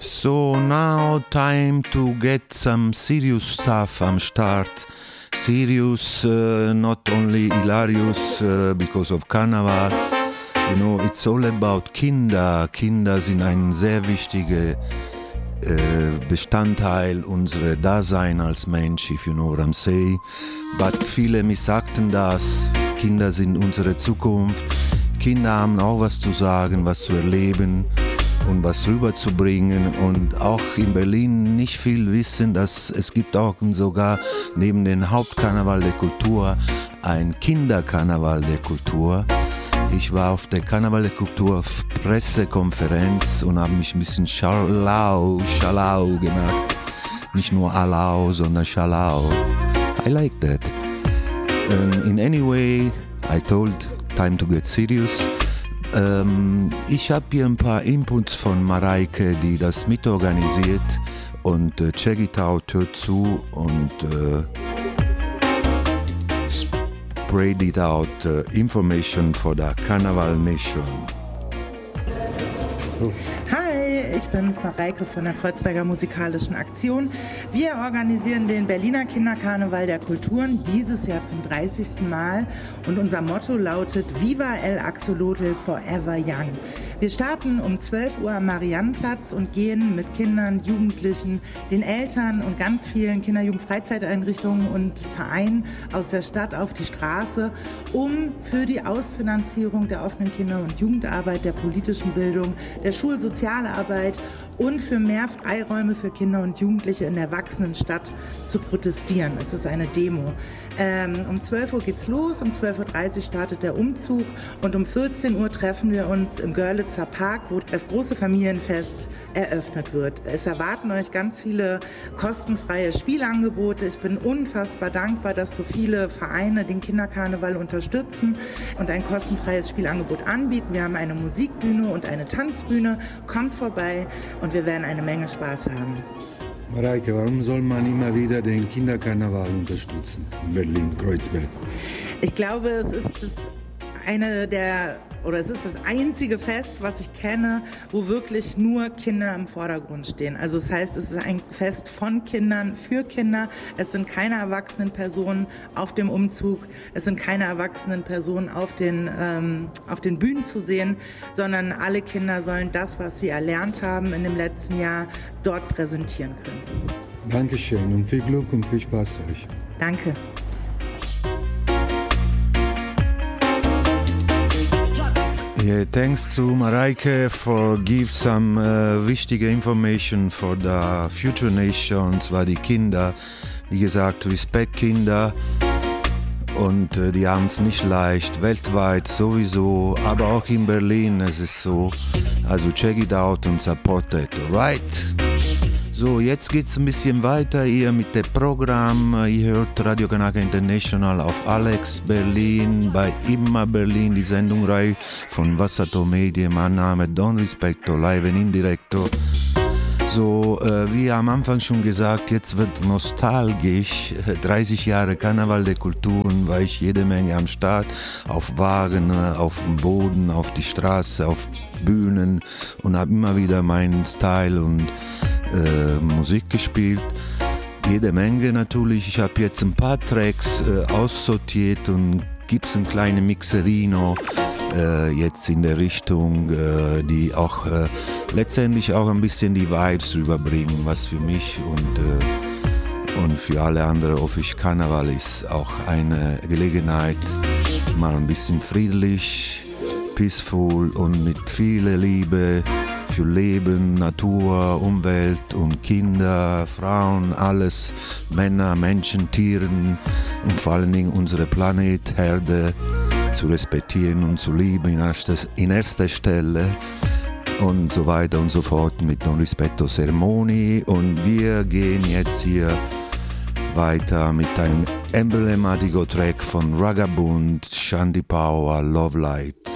So now time to get some serious stuff am Start. Serious, not only hilarious because of Karneval. You know, it's all about Kinder. Kinder sind ein sehr wichtiger Bestandteil unserer Dasein als Mensch, if you know what I'm saying. But viele missagten das. Kinder sind unsere Zukunft. Kinder haben auch was zu sagen, was zu erleben und was rüberzubringen, und auch in Berlin nicht viel wissen, dass es gibt auch sogar neben dem Hauptkarneval der Kultur ein Kinderkarneval der Kultur. Ich war auf der Karneval der Kultur Pressekonferenz und habe mich ein bisschen Schalau gemacht. Nicht nur Alau, sondern Schalau. I like that. In any way, I told time to get serious. Ich habe hier ein paar Inputs von Mareike, die das mitorganisiert, und check it out, hört zu und spread it out, information for the Carnival Nation. Ich bin's, Mareike von der Kreuzberger Musikalischen Aktion. Wir organisieren den Berliner Kinderkarneval der Kulturen dieses Jahr zum 30. Mal, und unser Motto lautet Viva el Axolotl Forever Young. Wir starten um 12 Uhr am Mariannenplatz und gehen mit Kindern, Jugendlichen, den Eltern und ganz vielen Kinder-Jugend-Freizeiteinrichtungen und Vereinen aus der Stadt auf die Straße, um für die Ausfinanzierung der offenen Kinder- und Jugendarbeit, der politischen Bildung, der Schulsozialarbeit und für mehr Freiräume für Kinder und Jugendliche in der Erwachsenenstadt zu protestieren. Es ist eine Demo. Um 12 Uhr geht's los, um 12.30 Uhr startet der Umzug und um 14 Uhr treffen wir uns im Görlitzer Park, wo das große Familienfest eröffnet wird. Es erwarten euch ganz viele kostenfreie Spielangebote. Ich bin unfassbar dankbar, dass so viele Vereine den Kinderkarneval unterstützen und ein kostenfreies Spielangebot anbieten. Wir haben eine Musikbühne und eine Tanzbühne. Kommt vorbei und wir werden eine Menge Spaß haben. Mareike, warum soll man immer wieder den Kinderkarneval unterstützen in Berlin-Kreuzberg? Ich glaube, es ist das einzige Fest, was ich kenne, wo wirklich nur Kinder im Vordergrund stehen. Also das heißt, es ist ein Fest von Kindern für Kinder. Es sind keine erwachsenen Personen auf dem Umzug. Es sind keine erwachsenen Personen auf den Bühnen zu sehen, sondern alle Kinder sollen das, was sie erlernt haben in dem letzten Jahr, dort präsentieren können. Dankeschön und viel Glück und viel Spaß euch. Danke. Yeah, thanks to Mareike for give some wichtige information for the future nations, war die Kinder, wie gesagt, Respekt Kinder, und die haben es nicht leicht, weltweit sowieso, aber auch in Berlin es ist so, also check it out und support it, alright? So, jetzt geht's ein bisschen weiter hier mit dem Programm. Ihr hört Radio Kanaka International auf Alex Berlin, bei Immer Berlin, die Sendungreihe von Wasserto Medien. Mein Name Don Rispetto, live und indirecto. So, wie am Anfang schon gesagt, jetzt wird nostalgisch. 30 Jahre Karneval der Kulturen, war ich jede Menge am Start, auf Wagen, auf dem Boden, auf die Straße, auf Bühnen, und habe immer wieder meinen Style und Musik gespielt, jede Menge natürlich. Ich habe jetzt ein paar Tracks aussortiert und gibt's ein kleines Mixerino jetzt in der Richtung, die auch letztendlich auch ein bisschen die Vibes rüberbringen, was für mich und für alle anderen hoffe ich, Karneval ist auch eine Gelegenheit, mal ein bisschen friedlich, peaceful und mit viel Liebe für Leben, Natur, Umwelt und Kinder, Frauen, alles, Männer, Menschen, Tieren und vor allen Dingen unsere Planet, Erde zu respektieren und zu lieben in erster Stelle und so weiter und so fort mit Non Rispetto Ceremony. Und wir gehen jetzt hier weiter mit einem emblematico Track von Ragabund, Shandy Power, Love Light.